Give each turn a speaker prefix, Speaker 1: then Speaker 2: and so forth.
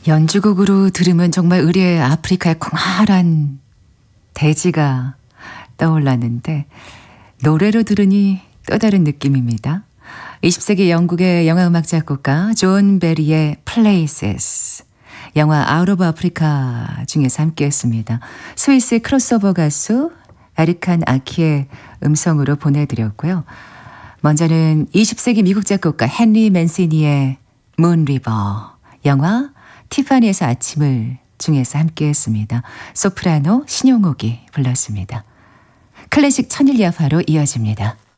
Speaker 1: 연주곡으로 들으면 정말 의리의 아프리카의 광활한 대지가 떠올랐는데 노래로 들으니 또 다른 느낌입니다. 20세기 영국의 영화음악 작곡가 존 베리의 Places, 영화 아웃 오브 아프리카 중에서 함께했습니다. 스위스 크로스오버 가수 에리칸 아키의 음성으로 보내드렸고요. 먼저는 20세기 미국 작곡가 헨리 맨시니의 문 리버, 영화 티파니에서 아침을 중에서 함께했습니다. 소프라노 신용옥이 불렀습니다. 클래식 천일야파로 이어집니다.